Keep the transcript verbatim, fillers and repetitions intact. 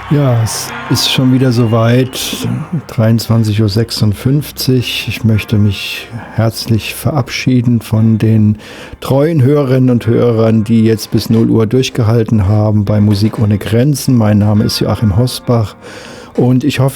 Ja, es ist schon wieder soweit, dreiundzwanzig Uhr sechsundfünfzig. Ich möchte mich herzlich verabschieden von den treuen Hörerinnen und Hörern, die jetzt bis null Uhr durchgehalten haben bei Musik ohne Grenzen. Mein Name ist Joachim Hosbach und ich hoffe,